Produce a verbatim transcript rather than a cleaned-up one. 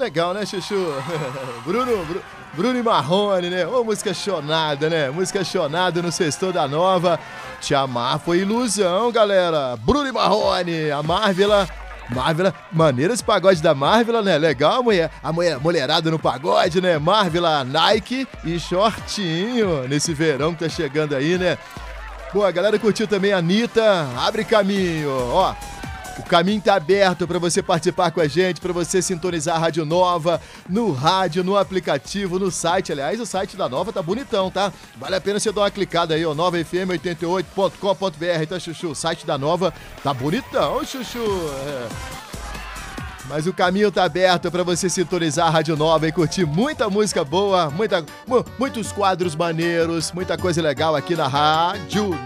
legal, né, Chuchu? Bruno, Bru, Bruno e Marrone, né? Ô, música chonada, né? Música chonada no Sextou da Nova. Te amar foi ilusão, galera. Bruno e Marrone, a Marvila. Marvila, maneiro esse pagode da Marvila, né? Legal, mulher. A mulher, mulherada no pagode, né? Marvila, Nike e shortinho nesse verão que tá chegando aí, né? Boa, a galera curtiu também a Anitta. Abre caminho, ó. O caminho tá aberto para você participar com a gente, para você sintonizar a Rádio Nova no rádio, no aplicativo, no site. Aliás, o site da Nova tá bonitão, tá? Vale a pena você dar uma clicada aí, ó, nova f m oitenta e oito ponto com ponto b r, tá, Chuchu? O site da Nova tá bonitão, Chuchu. É. Mas o caminho tá aberto para você sintonizar a Rádio Nova e curtir muita música boa, muita, muitos quadros maneiros, muita coisa legal aqui na Rádio